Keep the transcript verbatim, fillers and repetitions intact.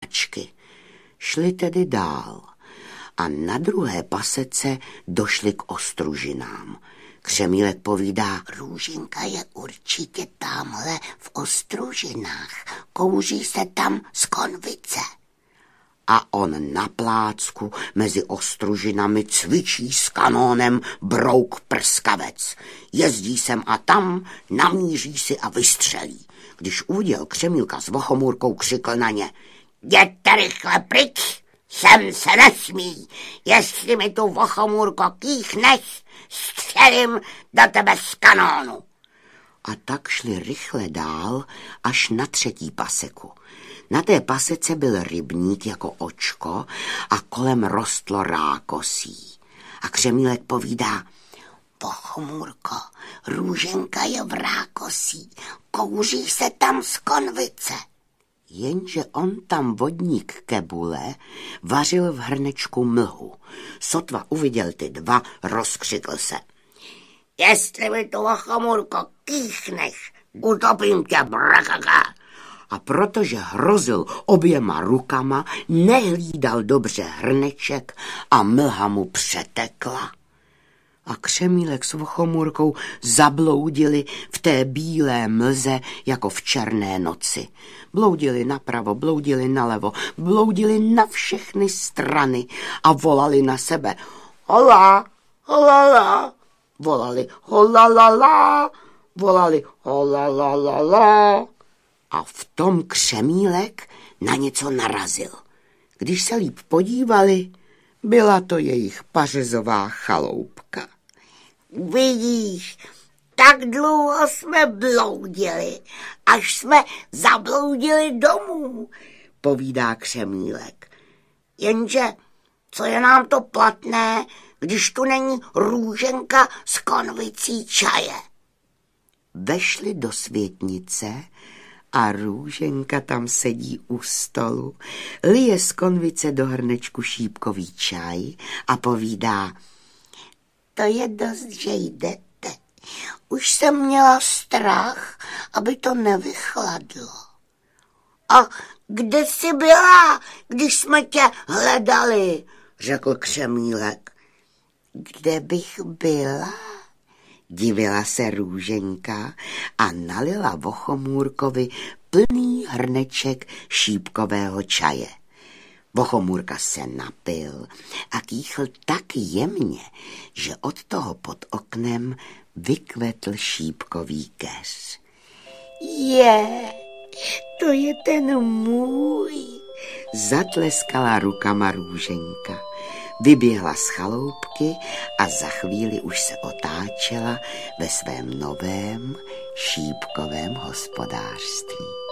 hračky. Šli tedy dál a na druhé pasece došli k ostružinám. Křemílek povídá: Růženka je určitě tamhle v ostružinách, kouří se tam z konvice. A on na plácku mezi ostružinami cvičí s kanónem brouk prskavec. Jezdí sem a tam, namíří si a vystřelí. Když uviděl Křemílka s Vochomůrkou, křikl na ně: Jděte rychle pryč, sem se nesmí, jestli mi tu, Vochomůrko, kýchneš, střelím do tebe z kanónu. A tak šli rychle dál až na třetí paseku. Na té pasece byl rybník jako očko a kolem rostlo rákosí. A Křemílek povídá: Vochomůrko, Růženka je v rákosí, kouří se tam z konvice. Jenže on tam vodník Kebule vařil v hrnečku mlhu. Sotva uviděl ty dva, rozkřikl se: Jestli mi tu, Vochomůrko, kýchneš, utopím tě, brakaka. A protože hrozil oběma rukama, nehlídal dobře hrneček a mlha mu přetekla. A Křemílek s Vochomůrkou zabloudili v té bílé mlze jako v černé noci. Bloudili napravo, bloudili nalevo, bloudili na všechny strany a volali na sebe: Hola, holala, volali holalala, volali holalalala. A v tom Křemílek na něco narazil. Když se líp podívali, byla to jejich pařezová chaloupka. Vidíš, tak dlouho jsme bloudili, až jsme zabloudili domů, povídá Křemílek. Jenže co je nám to platné, když tu není Růženka s konvicí čaje? Vešli do světnice a Růženka tam sedí u stolu, lije z konvice do hrnečku šípkový čaj a povídá: To je dost, že jdete. Už jsem měla strach, aby to nevychladlo. A kde jsi byla, když jsme tě hledali? Řekl Křemílek. Kde bych byla? Divila se Růženka a nalila Vochomůrkovi plný hrneček šípkového čaje. Vochomůrka se napil a kýchl tak jemně, že od toho pod oknem vykvetl šípkový keř. Je, to je ten můj, zatleskala rukama Růženka. Vyběhla z chaloupky a za chvíli už se otáčela ve svém novém šípkovém hospodářství.